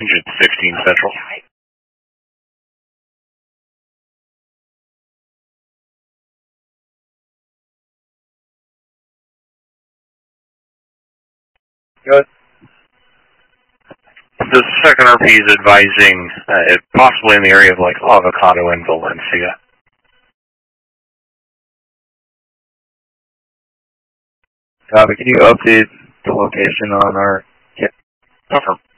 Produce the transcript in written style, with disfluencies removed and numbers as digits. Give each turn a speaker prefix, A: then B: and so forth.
A: 16 Central.
B: Good.
A: The second RP is advising possibly in the area of like Avocado and Valencia.
B: Copy. Can you update the location on our
A: Confirm.